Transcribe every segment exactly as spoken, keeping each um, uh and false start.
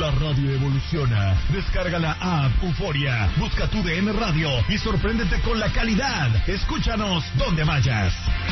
La radio evoluciona. Descarga la app Euforia. Busca tu D N Radio y sorpréndete con la calidad. Escúchanos donde vayas.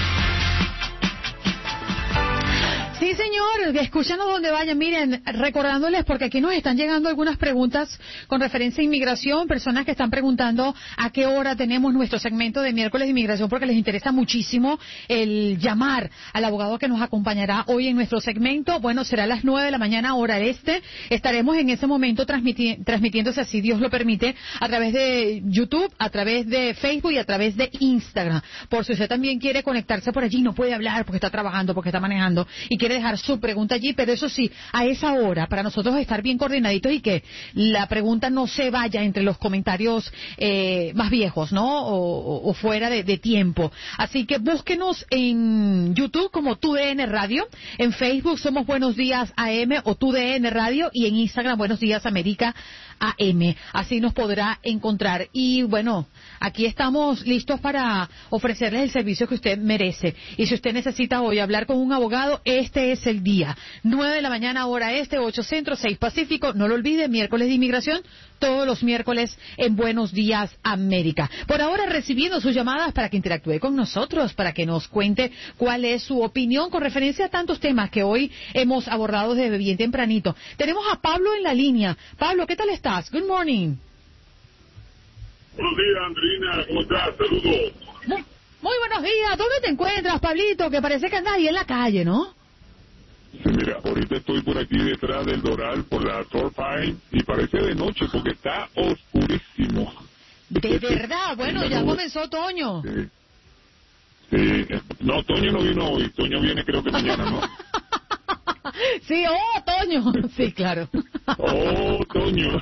Sí, señor, escúchanos donde vayan. Miren, recordándoles, porque aquí nos están llegando algunas preguntas con referencia a inmigración, personas que están preguntando a qué hora tenemos nuestro segmento de miércoles de inmigración, porque les interesa muchísimo el llamar al abogado que nos acompañará hoy en nuestro segmento. Bueno, será a las nueve de la mañana, hora este. Estaremos en ese momento transmiti- transmitiéndose, así Dios lo permite, a través de YouTube, a través de Facebook y a través de Instagram. Por si usted también quiere conectarse por allí, no puede hablar porque está trabajando, porque está manejando y quiere dejar su pregunta allí, pero eso sí, a esa hora, para nosotros estar bien coordinaditos y que la pregunta no se vaya entre los comentarios eh, más viejos, ¿no? O, o fuera de, de tiempo. Así que búsquenos en YouTube como Tu D N Radio, en Facebook somos Buenos Días A M o Tu D N Radio y en Instagram Buenos Días América A M. Así nos podrá encontrar. Y bueno, aquí estamos listos para ofrecerles el servicio que usted merece. Y si usted necesita hoy hablar con un abogado, este es el día. nueve de la mañana, hora este, ocho centro, seis pacífico. No lo olvide, miércoles de inmigración, todos los miércoles en Buenos Días América. Por ahora recibiendo sus llamadas para que interactúe con nosotros, para que nos cuente cuál es su opinión con referencia a tantos temas que hoy hemos abordado desde bien tempranito. Tenemos a Pablo en la línea. Pablo, ¿qué tal estás? Good morning. Buenos días, Andrina. ¿Cómo estás? Saludos. Muy, muy buenos días. ¿Dónde te encuentras, Pablito? Que parece que andas ahí en la calle, ¿no? Sí, mira, ahorita estoy por aquí detrás del Doral, por la Torpine, y parece de noche porque está oscurísimo. De verdad, bueno, ya comenzó otoño. Sí. Sí. No, Toño no vino hoy. Toño viene creo que mañana, ¿no? Sí, oh, otoño. Sí, claro. Oh, Toño.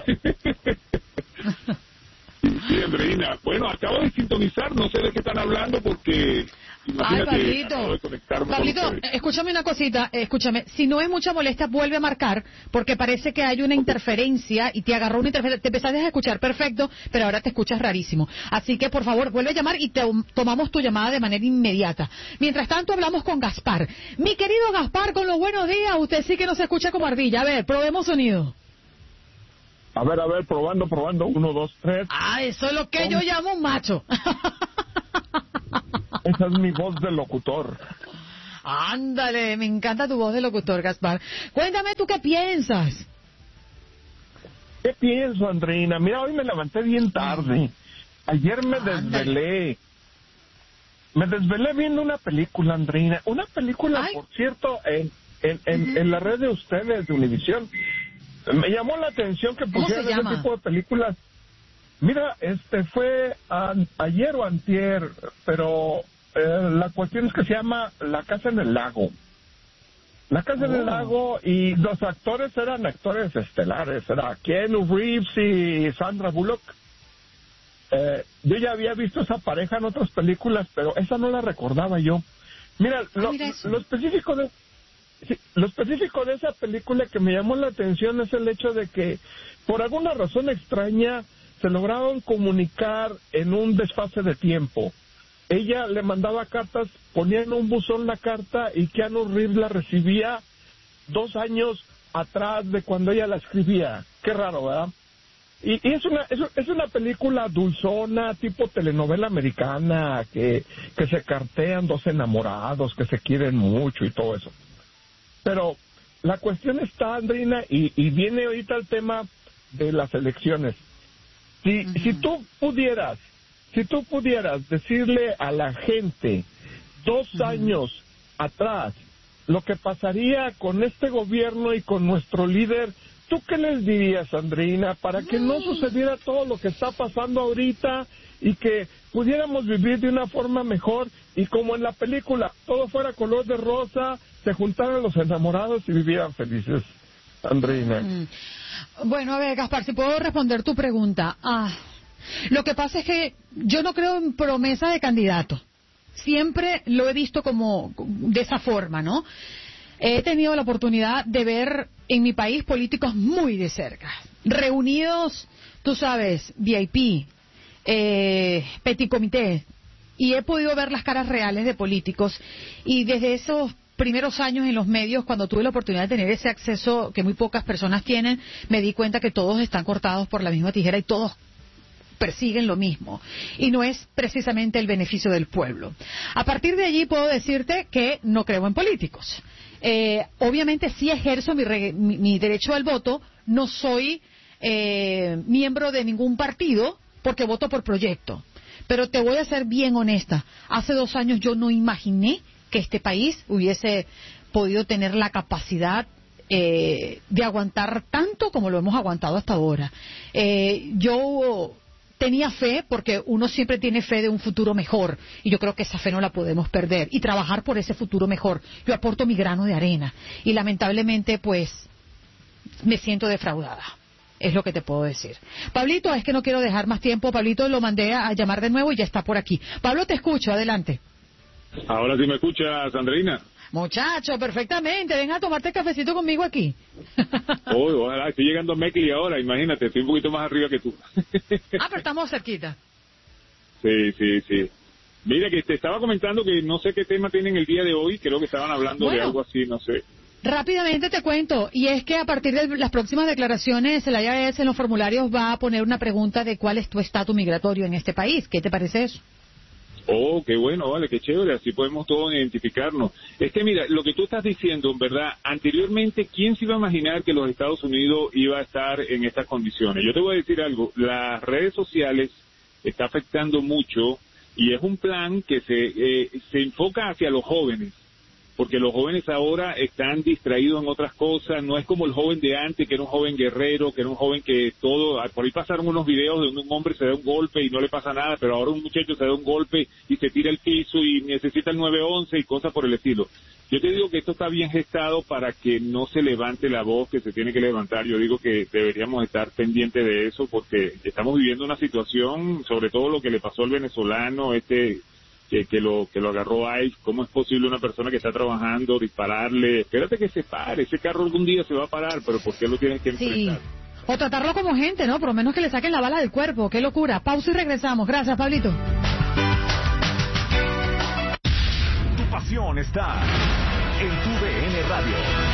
Sí, Andreina. Bueno, acabo de sintonizar, no sé de qué están hablando porque... Ay, Pablito, Pablito, escúchame una cosita, escúchame, si no es mucha molestia, vuelve a marcar, porque parece que hay una interferencia y te agarró una interferencia, te empezaste a escuchar perfecto, pero ahora te escuchas rarísimo. Así que, por favor, vuelve a llamar y te, tomamos tu llamada de manera inmediata. Mientras tanto, hablamos con Gaspar. Mi querido Gaspar, con los buenos días, usted sí que no se escucha como ardilla. A ver, probemos sonido. A ver, a ver, probando, probando, uno, dos, tres. Ah, eso es lo que yo llamo un macho. Esa es mi voz de locutor. Ándale, me encanta tu voz de locutor, Gaspar. Cuéntame tú qué piensas. ¿Qué pienso, Andreina? Mira, hoy me levanté bien tarde. Ayer me desvelé. Me desvelé viendo una película, Andreina. Una película, Ay. por cierto, en, en, en, uh-huh. en la red de ustedes, de Univisión. Me llamó la atención que pusieran ese tipo de películas. Mira, este fue a, ayer o antier, pero eh, la cuestión es que se llama La Casa en el Lago. La Casa oh. en el Lago, y los actores eran actores estelares, era Keanu Reeves y Sandra Bullock. Eh, yo ya había visto esa pareja en otras películas, pero esa no la recordaba yo. Mira, lo, ah, mira lo específico de... Sí, lo específico de esa película que me llamó la atención es el hecho de que, por alguna razón extraña, se lograron comunicar en un desfase de tiempo. Ella le mandaba cartas, ponía en un buzón la carta y Keanu Reeves la recibía dos años atrás de cuando ella la escribía. Qué raro, ¿verdad? Y, y es una es, es una película dulzona, tipo telenovela americana, que, que se cartean dos enamorados, que se quieren mucho y todo eso. Pero la cuestión está, Andrina, y, y viene ahorita el tema de las elecciones. Si, uh-huh. si tú pudieras, si tú pudieras decirle a la gente dos uh-huh. años atrás lo que pasaría con este gobierno y con nuestro líder, ¿tú qué les dirías, Andreina, para que no sucediera todo lo que está pasando ahorita y que pudiéramos vivir de una forma mejor y como en la película, todo fuera color de rosa, se juntaran los enamorados y vivieran felices, Andreina? Mm. Bueno, a ver, Gaspar, si puedo responder tu pregunta. Ah, lo que pasa es que yo no creo en promesa de candidato. Siempre lo he visto como de esa forma, ¿no? He tenido la oportunidad de ver en mi país políticos muy de cerca, reunidos, tú sabes, V I P, eh, petit comité, y he podido ver las caras reales de políticos, y desde esos primeros años en los medios, cuando tuve la oportunidad de tener ese acceso que muy pocas personas tienen, me di cuenta que todos están cortados por la misma tijera y todos persiguen lo mismo. Y no es precisamente el beneficio del pueblo. A partir de allí puedo decirte que no creo en políticos. Eh, obviamente sí ejerzo mi, re, mi, mi derecho al voto, no soy eh, miembro de ningún partido porque voto por proyecto. Pero te voy a ser bien honesta. Hace dos años yo no imaginé que este país hubiese podido tener la capacidad eh, de aguantar tanto como lo hemos aguantado hasta ahora. Eh, yo tenía fe, porque uno siempre tiene fe de un futuro mejor, y yo creo que esa fe no la podemos perder, y trabajar por ese futuro mejor. Yo aporto mi grano de arena, y lamentablemente, pues, me siento defraudada. Es lo que te puedo decir. Pablito, es que no quiero dejar más tiempo. Pablito lo mandé a llamar de nuevo y ya está por aquí. Pablo, te escucho, adelante. Ahora sí me escuchas, Sandrina. Muchacho, perfectamente. Ven a tomarte cafecito conmigo aquí. Oh, ojalá, estoy llegando a Meckley ahora, imagínate, estoy un poquito más arriba que tú. Ah, pero estamos cerquita. Sí, sí, sí. Mira, que te estaba comentando que no sé qué tema tienen el día de hoy, creo que estaban hablando bueno, de algo así, no sé. Rápidamente te cuento, y es que a partir de las próximas declaraciones, el I R S en los formularios va a poner una pregunta de cuál es tu estatus migratorio en este país. ¿Qué te parece eso? Oh, qué bueno, vale, qué chévere, así podemos todos identificarnos. Es que mira, lo que tú estás diciendo, ¿verdad? Anteriormente, ¿quién se iba a imaginar que los Estados Unidos iba a estar en estas condiciones? Yo te voy a decir algo, las redes sociales está afectando mucho y es un plan que se, eh, se enfoca hacia los jóvenes. Porque los jóvenes ahora están distraídos en otras cosas, no es como el joven de antes, que era un joven guerrero, que era un joven que todo, por ahí pasaron unos videos de un hombre se da un golpe y no le pasa nada, pero ahora un muchacho se da un golpe y se tira al piso y necesita el nueve once y cosas por el estilo. Yo te digo que esto está bien gestado para que no se levante la voz que se tiene que levantar. Yo digo que deberíamos estar pendientes de eso porque estamos viviendo una situación, sobre todo lo que le pasó al venezolano, este... Que, que lo que lo agarró ICE. ¿Cómo es posible una persona que está trabajando dispararle? Espérate que se pare, ese carro algún día se va a parar, pero ¿por qué lo tienes que enfrentar? Sí. O tratarlo como gente, ¿no? Por lo menos que le saquen la bala del cuerpo. ¡Qué locura! Pausa y regresamos. Gracias, Pablito. Tu pasión está en tu D N Radio.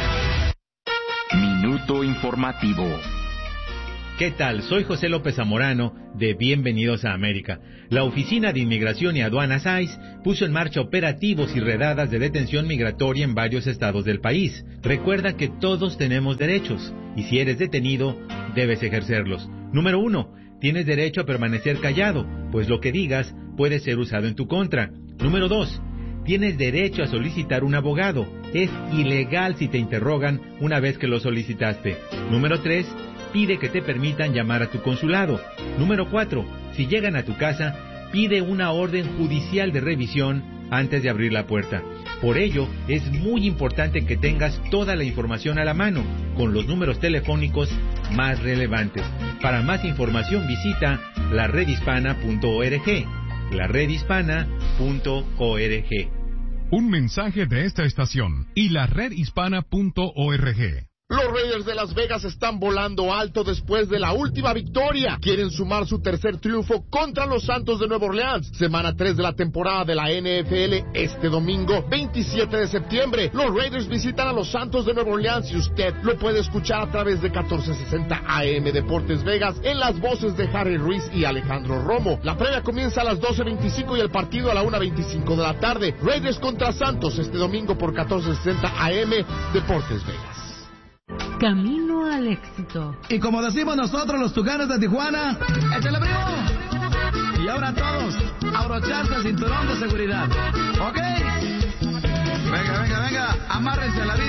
Minuto informativo. ¿Qué tal? Soy José López Zamorano de Bienvenidos a América. La Oficina de Inmigración y Aduanas ICE puso en marcha operativos y redadas de detención migratoria en varios estados del país. Recuerda que todos tenemos derechos y si eres detenido, debes ejercerlos. Número uno, tienes derecho a permanecer callado, pues lo que digas puede ser usado en tu contra. Número dos, tienes derecho a solicitar un abogado. Es ilegal si te interrogan una vez que lo solicitaste. Número tres, pide que te permitan llamar a tu consulado. Número cuatro, si llegan a tu casa, pide una orden judicial de revisión antes de abrir la puerta. Por ello, es muy importante que tengas toda la información a la mano, con los números telefónicos más relevantes. Para más información visita la red hispana punto org. la red hispana punto org. Un mensaje de esta estación y la red hispana punto org. Los Raiders de Las Vegas están volando alto después de la última victoria. Quieren sumar su tercer triunfo contra los Santos de Nueva Orleans. Semana tres de la temporada de la N F L este domingo, veintisiete de septiembre. Los Raiders visitan a los Santos de Nueva Orleans y usted lo puede escuchar a través de catorce sesenta A M Deportes Vegas en las voces de Harry Ruiz y Alejandro Romo. La previa comienza a las doce veinticinco y el partido a la una veinticinco de la tarde. Raiders contra Santos este domingo por catorce sesenta A M Deportes Vegas. Camino al éxito. Y como decimos nosotros los Tucanes de Tijuana, ¡échale primo! Y ahora todos, abrocharse el cinturón de seguridad. ¿Ok? Venga, venga, venga, amárrense a la vida.